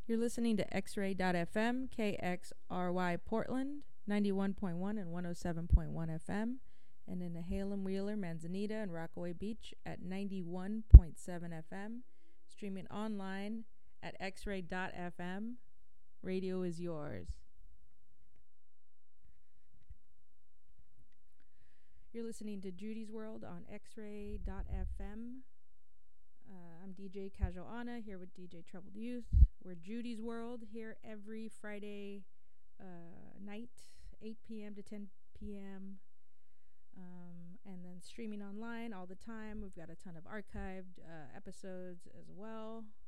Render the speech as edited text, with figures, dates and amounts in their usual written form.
You're listening to X-Ray.FM, KXRY Portland, 91.1 and 107.1 FM, and in Halem, Wheeler, Manzanita, and Rockaway Beach at 91.7 FM, streaming online at X-Ray.FM. Radio is yours. You're listening to Judy's World on X-Ray.FM. I'm DJ Casual Anna here with DJ Troubled Youth. We're Judy's World here every Friday night, 8 p.m. to 10 p.m. And then streaming online all the time. We've got a ton of archived episodes as well.